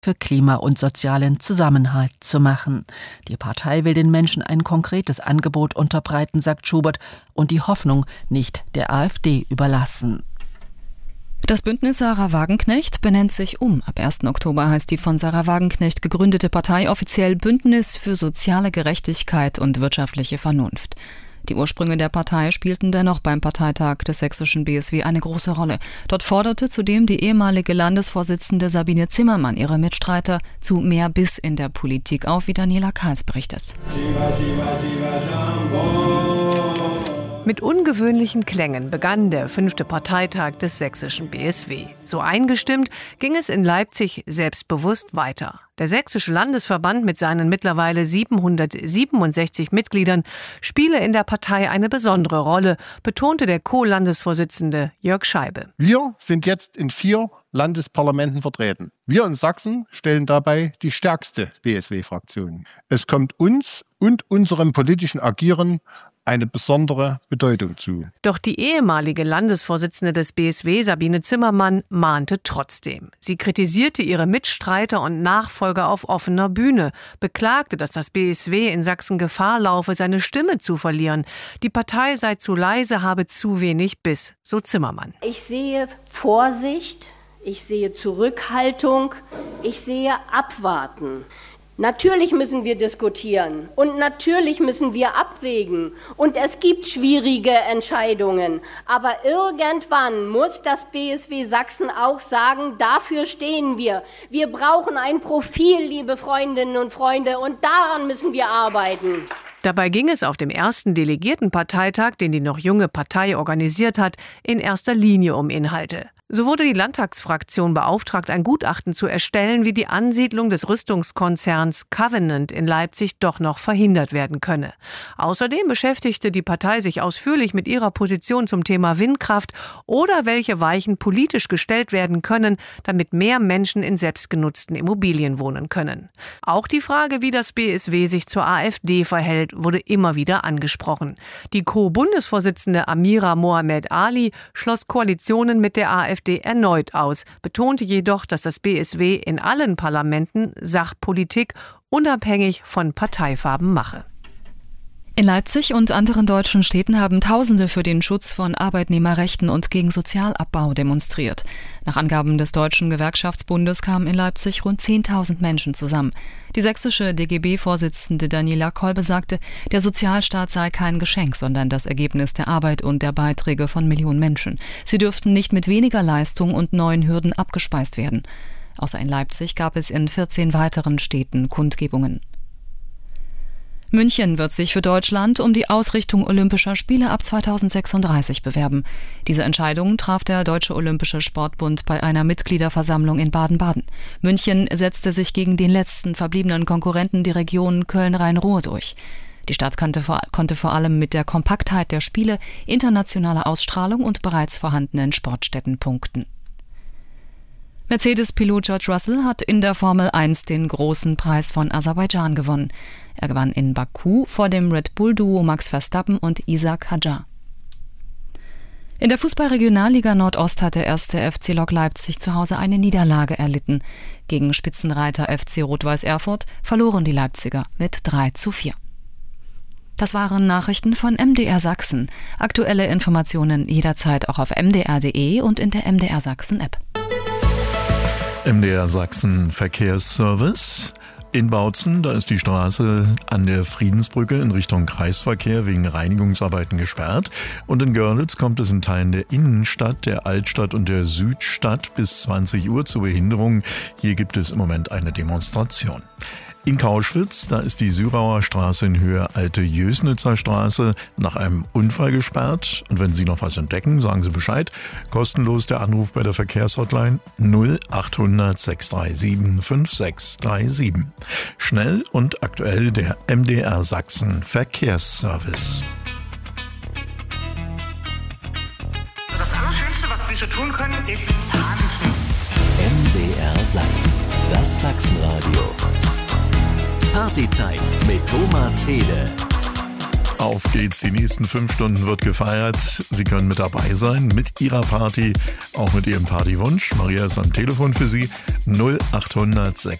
für Klima- und sozialen Zusammenhalt zu machen. Die Partei will den Menschen ein konkretes Angebot unterbreiten, sagt Schubert, und die Hoffnung nicht der AfD überlassen. Das Bündnis Sarah Wagenknecht benennt sich um. Ab 1. Oktober heißt die von Sarah Wagenknecht gegründete Partei offiziell Bündnis für soziale Gerechtigkeit und wirtschaftliche Vernunft. Die Ursprünge der Partei spielten dennoch beim Parteitag des sächsischen BSW eine große Rolle. Dort forderte zudem die ehemalige Landesvorsitzende Sabine Zimmermann ihre Mitstreiter zu mehr Biss in der Politik auf, wie Daniela Kahls berichtet. Mit ungewöhnlichen Klängen begann der 5. Parteitag des sächsischen BSW. So eingestimmt ging es in Leipzig selbstbewusst weiter. Der Sächsische Landesverband mit seinen mittlerweile 767 Mitgliedern spiele in der Partei eine besondere Rolle, betonte der Co-Landesvorsitzende Jörg Scheibe. Wir sind jetzt in 4 Landesparlamenten vertreten. Wir in Sachsen stellen dabei die stärkste BSW-Fraktion. Es kommt uns und unserem politischen Agieren eine besondere Bedeutung zu. Doch die ehemalige Landesvorsitzende des BSW, Sabine Zimmermann, mahnte trotzdem. Sie kritisierte ihre Mitstreiter und Nachfolger auf offener Bühne, beklagte, dass das BSW in Sachsen Gefahr laufe, seine Stimme zu verlieren. Die Partei sei zu leise, habe zu wenig Biss, so Zimmermann. Ich sehe Vorsicht, ich sehe Zurückhaltung, ich sehe Abwarten. Natürlich müssen wir diskutieren und natürlich müssen wir abwägen und es gibt schwierige Entscheidungen. Aber irgendwann muss das BSW Sachsen auch sagen, dafür stehen wir. Wir brauchen ein Profil, liebe Freundinnen und Freunde, und daran müssen wir arbeiten. Dabei ging es auf dem ersten Delegiertenparteitag, den die noch junge Partei organisiert hat, in erster Linie um Inhalte. So wurde die Landtagsfraktion beauftragt, ein Gutachten zu erstellen, wie die Ansiedlung des Rüstungskonzerns Covenant in Leipzig doch noch verhindert werden könne. Außerdem beschäftigte die Partei sich ausführlich mit ihrer Position zum Thema Windkraft oder welche Weichen politisch gestellt werden können, damit mehr Menschen in selbstgenutzten Immobilien wohnen können. Auch die Frage, wie das BSW sich zur AfD verhält, wurde immer wieder angesprochen. Die Co-Bundesvorsitzende Amira Mohamed Ali schloss Koalitionen mit der AfD erneut aus, betonte jedoch, dass das BSW in allen Parlamenten Sachpolitik unabhängig von Parteifarben mache. In Leipzig und anderen deutschen Städten haben Tausende für den Schutz von Arbeitnehmerrechten und gegen Sozialabbau demonstriert. Nach Angaben des Deutschen Gewerkschaftsbundes kamen in Leipzig rund 10.000 Menschen zusammen. Die sächsische DGB-Vorsitzende Daniela Kolbe sagte, der Sozialstaat sei kein Geschenk, sondern das Ergebnis der Arbeit und der Beiträge von Millionen Menschen. Sie dürften nicht mit weniger Leistung und neuen Hürden abgespeist werden. Außer in Leipzig gab es in 14 weiteren Städten Kundgebungen. München wird sich für Deutschland um die Ausrichtung Olympischer Spiele ab 2036 bewerben. Diese Entscheidung traf der Deutsche Olympische Sportbund bei einer Mitgliederversammlung in Baden-Baden. München setzte sich gegen den letzten verbliebenen Konkurrenten, die Region Köln-Rhein-Ruhr, durch. Die Stadt konnte vor allem mit der Kompaktheit der Spiele, internationaler Ausstrahlung und bereits vorhandenen Sportstätten punkten. Mercedes-Pilot George Russell hat in der Formel 1 den großen Preis von Aserbaidschan gewonnen. Er gewann in Baku vor dem Red Bull-Duo Max Verstappen und Isaac Hadjar. In der Fußball-Regionalliga Nordost hat der 1. FC Lok Leipzig zu Hause eine Niederlage erlitten. Gegen Spitzenreiter FC Rot-Weiß Erfurt verloren die Leipziger mit 3:4. Das waren Nachrichten von MDR Sachsen. Aktuelle Informationen jederzeit auch auf mdr.de und in der MDR Sachsen-App. MDR Sachsen Verkehrsservice. In Bautzen, da ist die Straße an der Friedensbrücke in Richtung Kreisverkehr wegen Reinigungsarbeiten gesperrt. Und in Görlitz kommt es in Teilen der Innenstadt, der Altstadt und der Südstadt bis 20 Uhr zu Behinderungen. Hier gibt es im Moment eine Demonstration. In Kauschwitz, da ist die Syrauer Straße in Höhe Alte Jösnitzer Straße nach einem Unfall gesperrt. Und wenn Sie noch was entdecken, sagen Sie Bescheid. Kostenlos der Anruf bei der Verkehrshotline 0800 637 5637. Schnell und aktuell der MDR Sachsen Verkehrsservice. Das Allerschönste, was wir so tun können, ist tanzen. MDR Sachsen, das Sachsenradio. Partyzeit mit Thomas Hede. Auf geht's, die nächsten 5 Stunden wird gefeiert. Sie können mit dabei sein, mit Ihrer Party, auch mit Ihrem Partywunsch. Maria ist am Telefon für Sie, 0800 6